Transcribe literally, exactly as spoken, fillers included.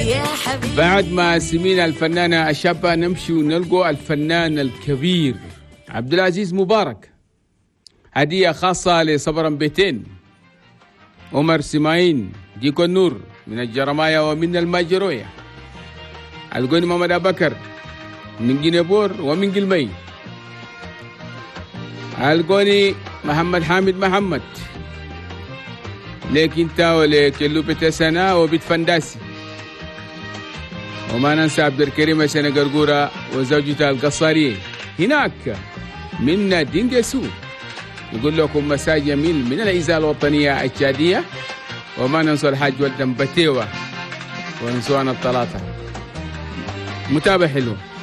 بعد ما سمينا الفنانة الشابة نمشي ونلقوا الفنان الكبير عبد العزيز مبارك. هدية خاصة لصبرا بيتين، عمر سماين، ديكو النور من الجرمايا ومن الماجروية، القوني محمد أبو بكر من جنبور ومن قلمي، القوني محمد حامد محمد ليك انت وليك اللوبة سنة وبيت فنداسي، وما ننسى عبد الكريم سنة قرقورة وزوجته القصارية هناك من دينجسو. نقول لكم مساء جميل من الإذاعة الوطنية الشادية، وما ننسى الحاج ولدن بتيوة ونسوانا الثلاثة. متابع حلو.